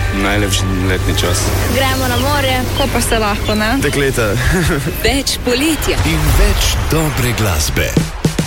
Najlepši letni čas. Gremo na morje, ko pa se lahko, ne? Dekleta. Več poletja in več dobre glasbe.